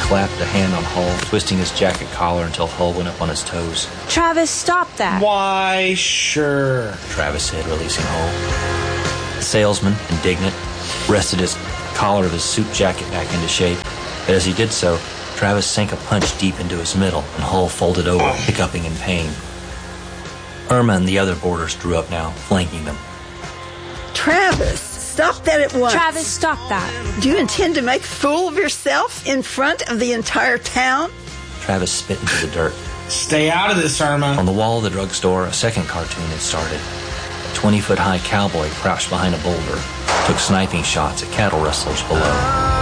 clapped a hand on Hull, twisting his jacket collar until Hull went up on his toes. Travis, stop that. Why, sure, Travis said, releasing Hull. The salesman, indignant, wrested his collar of his suit jacket back into shape. But as he did so, Travis sank a punch deep into his middle, and Hull folded over, hiccuping in pain. Irma and the other boarders drew up now, flanking them. Travis, stop that at once. Travis, stop that. Do you intend to make a fool of yourself in front of the entire town? Travis spit into the dirt. Stay out of this, Irma. On the wall of the drugstore, a second cartoon had started. A 20-foot-high cowboy crouched behind a boulder, took sniping shots at cattle rustlers below.